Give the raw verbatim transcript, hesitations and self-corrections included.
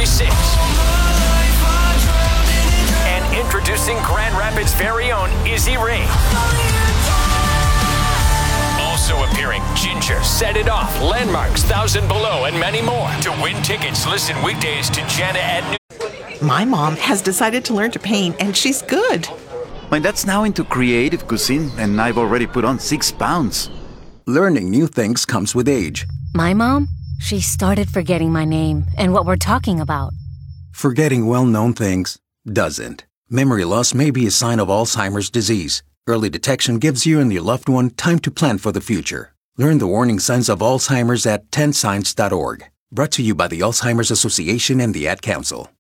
twenty-six. And introducing Grand Rapids' very own Izzy Ray. Also appearing, Ginger, Set It Off, Landmarks, Thousand Below, and many more. To win tickets, listen weekdays to Jana at noon. My mom has decided to learn to paint, and she's good. My dad's now into creative cuisine, and I've already put on six pounds. Learning new things comes with age. My mom? She started forgetting my name and what we're talking about. Forgetting well-known things doesn't. Memory loss may be a sign of Alzheimer's disease. Early detection gives you and your loved one time to plan for the future. Learn the warning signs of Alzheimer's at ten signs dot org. Brought to you by the Alzheimer's Association and the Ad Council.